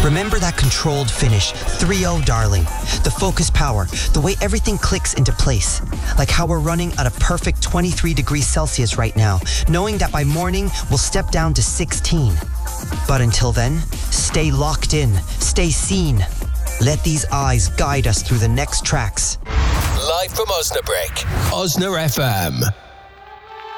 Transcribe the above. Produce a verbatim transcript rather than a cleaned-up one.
Remember that controlled finish, three oh, darling. The focus power, the way everything clicks into place. Like how we're running at a perfect twenty-three degrees Celsius right now, knowing that by morning we'll step down to sixteen. But until then, stay locked in, stay seen. Let these eyes guide us through the next tracks. Live from Osnabrück, Osna F M.